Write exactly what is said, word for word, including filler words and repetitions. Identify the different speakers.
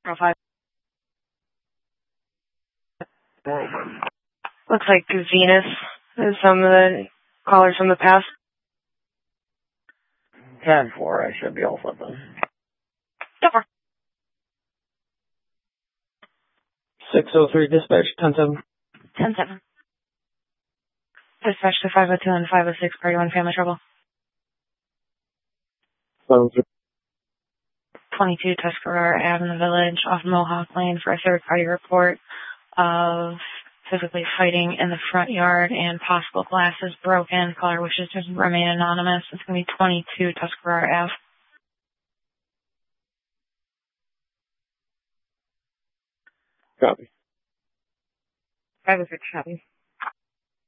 Speaker 1: Profile. Looks like Venus is some of the callers from the past.
Speaker 2: ten four, I should be all set then.
Speaker 1: ten four.
Speaker 2: six oh three, dispatch, ten seven.
Speaker 1: ten seven. Dispatch to five oh two and five oh six, party one, family trouble.
Speaker 2: seven three.
Speaker 1: twenty-two Tuscarora Ave in the Village off Mohawk Lane for a third-party report of physically fighting in the front yard and possible glasses broken. Caller wishes to remain anonymous. It's going to be twenty-two Tuscarora Ave.
Speaker 2: Copy.
Speaker 1: five oh six, copy.